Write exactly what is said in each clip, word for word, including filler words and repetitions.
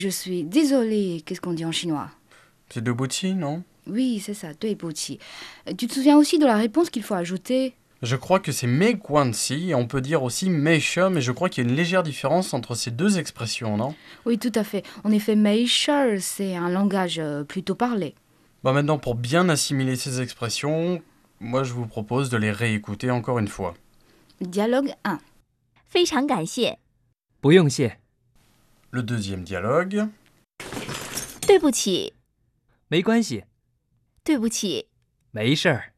Je suis désolée, qu'est-ce qu'on dit en chinois? C'est de Bouti, non? Oui, c'est ça, 对不起. Tu te souviens aussi de la réponse qu'il faut ajouter? Je crois que c'est mei guanxi, et on peut dire aussi meishe, mais je crois qu'il y a une légère différence entre ces deux expressions, non? Oui, tout à fait. En effet, meishe, c'est un langage euh, plutôt parlé. Bon, maintenant, pour bien assimiler ces expressions, moi je vous propose de les réécouter encore une fois. Dialogue un. 非常感谢， 不用谢， Le deuxième dialogue. 对不起， 没关系， 对不起， 没事儿。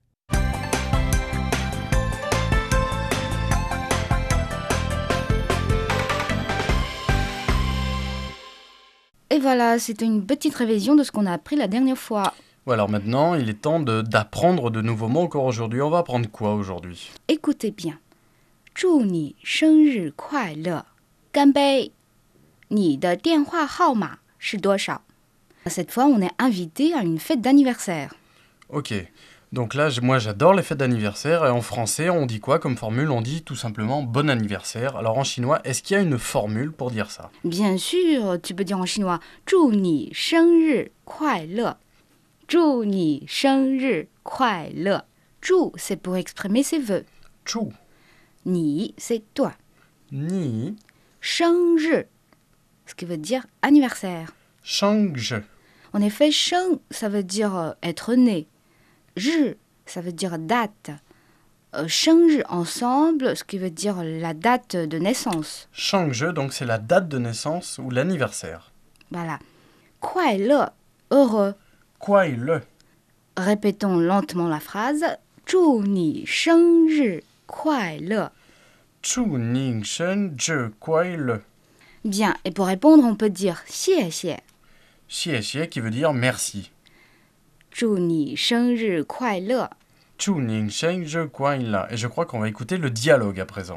Et voilà, c'était une petite révision de ce qu'on a appris la dernière fois. Ouais, alors maintenant, il est temps de- d'apprendre de nouveaux mots encore aujourd'hui. On va apprendre quoi aujourd'hui? Écoutez bien. 祝你生日快乐，干杯！你的电话号码是多少？ Cette fois, on est invité à une fête d'anniversaire. Ok, donc là, j- moi j'adore les fêtes d'anniversaire, et en français, on dit quoi comme formule? On dit tout simplement bon anniversaire. Alors en chinois, est-ce qu'il y a une formule pour dire ça? Bien sûr, tu peux dire en chinois 祝你生日快乐。祝你生日快乐。祝 c'est pour exprimer ses vœux. Chu, 你 c'est toi. ni, 生日 ce qui veut dire anniversaire. change. En effet, 生 ça veut dire euh, être né. 日 ça veut dire date. Euh, 生日 ensemble, ce qui veut dire la date de naissance. Change, donc c'est la date de naissance ou l'anniversaire. Voilà. 快乐 heureux. Quoi est le? Répétons lentement la phrase. 祝你生日快乐. Chu ning shen je quoi est le? Bien, et pour répondre, on peut dire 谢谢. Xie xie qui veut dire merci. 祝你生日快乐. Chu ning shen je quoi est là. Et je crois qu'on va écouter le dialogue à présent.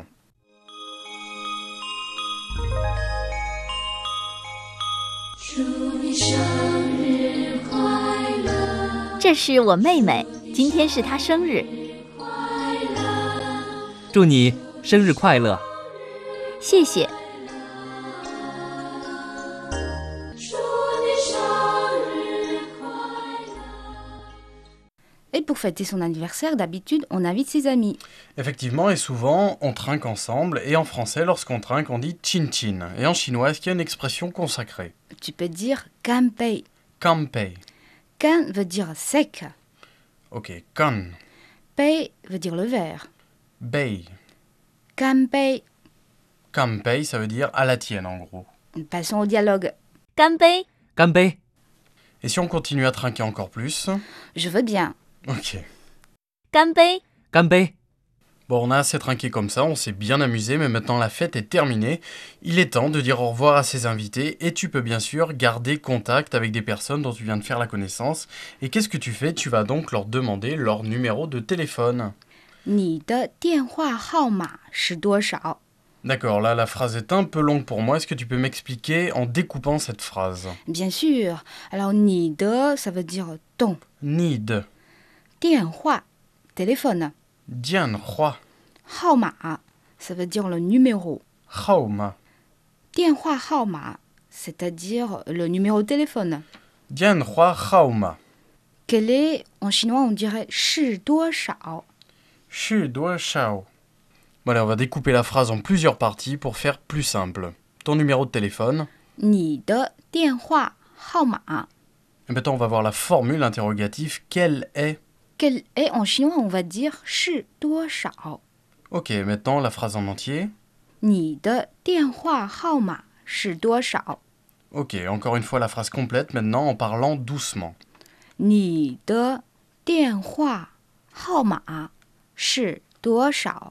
这是我妹妹，今天是她生日， 祝你生日快乐！ 谢谢。 Et pour fêter son anniversaire, d'habitude, on invite ses amis. Effectivement, et souvent, on trinque ensemble, et en français, lorsqu'on trinque, on dit chin chin. Et en chinois, est-ce qu'il y a une expression consacrée? Tu peux dire 干杯. Kanpei. 干 veut dire sec. Ok, kan. 杯 veut dire le verre. Bei. 干杯. Kanpei, ça veut dire à la tienne, en gros. Passons au dialogue. 干杯， 干杯！ Et si on continue à trinquer encore plus? Je veux bien. Ok. 干杯， 干杯！ Bon, on a assez trinqué comme ça, on s'est bien amusé, mais maintenant la fête est terminée. Il est temps de dire au revoir à ses invités, et tu peux bien sûr garder contact avec des personnes dont tu viens de faire la connaissance. Et qu'est-ce que tu fais? Tu vas donc leur demander leur numéro de téléphone. 你的电话号码是多少? D'accord, là la phrase est un peu longue pour moi. Est-ce que tu peux m'expliquer en découpant cette phrase? Bien sûr. Alors, 你的 ça veut dire ton. Need. 电话 téléphone. Dian Hua. 号码 ça veut dire le numéro. Haoma. 电话号码 c'est-à-dire le numéro de téléphone. Dian Hua Haoma. Quel est, en chinois, on dirait 是多少? Shu Dua Shao. Bon, allez, on va découper la phrase en plusieurs parties pour faire plus simple. Ton numéro de téléphone. 你的电话号码. Et maintenant, on va voir la formule interrogative. Quelle est? Quel est, en chinois, on va dire 是多少? Ok, maintenant la phrase en entier. 你的电话号码是多少? Ok, encore une fois la phrase complète maintenant en parlant doucement. 你的电话号码是多少?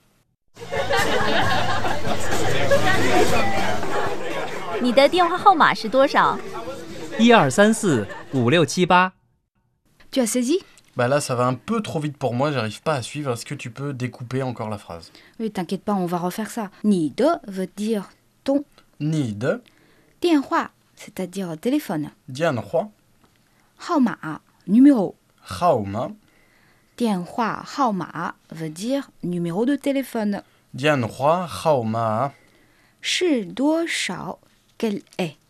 你的电话号码是多少？ 一二三四五六七八， Tu as saisi? Bah là, ça va un peu trop vite pour moi, j'arrive pas à suivre. Est-ce que tu peux découper encore la phrase? Oui, t'inquiète pas, on va refaire ça. 你的 veut dire ton. Need. 电话 c'est-à-dire téléphone. Dian Hua. 号码 numéro. Haoma. 电话号码 veut dire numéro de téléphone. Dian Hua Haoma. 是多少 quel est?